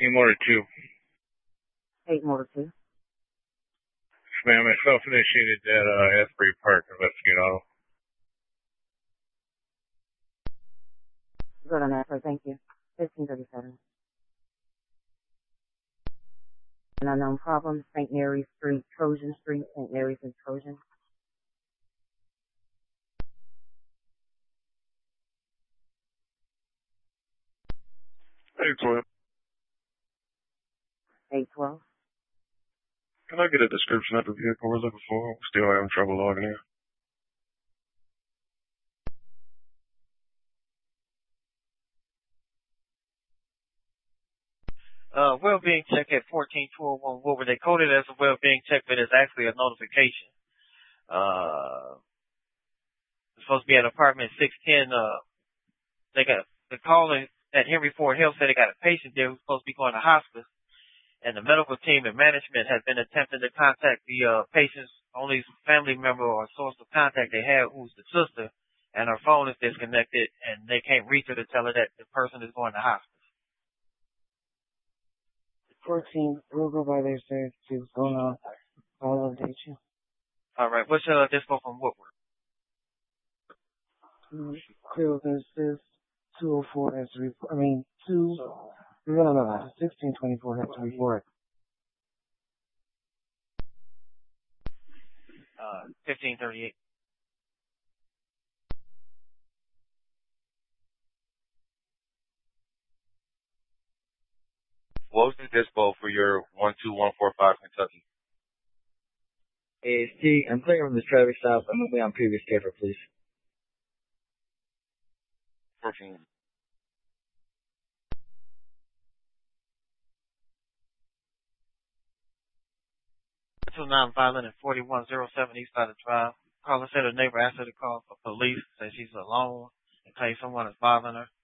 Motor 2. 8 Motor 2. Ma'am, I self-initiated at Asbury Park, investigate auto. Good on that, sir. Thank you. 1537. An unknown problem, St. Mary's Street, Trojan Street, St. Mary's and Trojan. Hey, 12. 812. Can I get a description of the vehicle we're looking for? Still having trouble logging in. Well-being check at 14201 Woodward. They coded it as a well-being check, but it's actually a notification. It's supposed to be at apartment 610. They got the call at Henry Ford Health said they got a patient there who's supposed to be going to hospice, and the medical team and management has been attempting to contact the patient's only family member or source of contact they have, who's the sister, and her phone is disconnected, and they can't reach her to tell her that the person is going to hospice. 14, we'll go by there, sir, to see what's going on. I'll update you. All right, what's dispo from Woodward? Clear with this 204 has to report. 1624 has to report. 1538. What was the dispo for your 12145 Kentucky? AST, I'm clearing from this traffic stop. I'm moving on previous paper, please. 14. Two non-violent and 4107 East Side of Drive. Caller said her neighbor asked her to call for police, said she's alone, in case someone is bothering her.